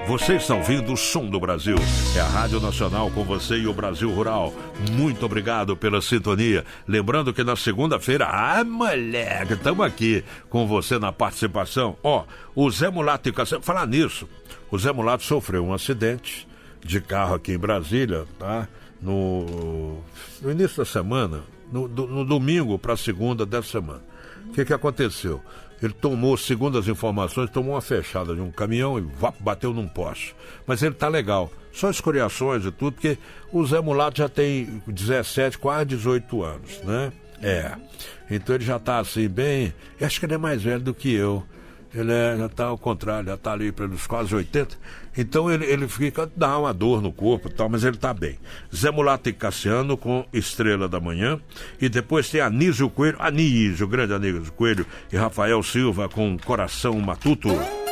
Você está ouvindo o Som do Brasil. É a Rádio Nacional com você e o Brasil Rural. Muito obrigado pela sintonia. Lembrando que na segunda-feira, moleque, estamos aqui com você na participação. O Zé Mulato e Cassiano, falar nisso, o Zé Mulato sofreu um acidente de carro aqui em Brasília, tá? No início da semana, no domingo para segunda dessa semana. O que aconteceu? Ele tomou, segundo as informações, tomou uma fechada de um caminhão e bateu num poste. Mas ele tá legal. Só escoriações e tudo, porque o Zé Mulato já tem 17, quase 18 anos, né? Então ele já tá assim, bem... Eu acho que ele é mais velho do que eu. Ele já tá ao contrário, já tá ali pelos quase 80. Então ele fica, dá uma dor no corpo e tal, mas ele tá bem. Zé Mulato e Cassiano com Estrela da Manhã. E depois tem Anísio Coelho, grande Anísio Coelho e Rafael Silva com Coração Matuto.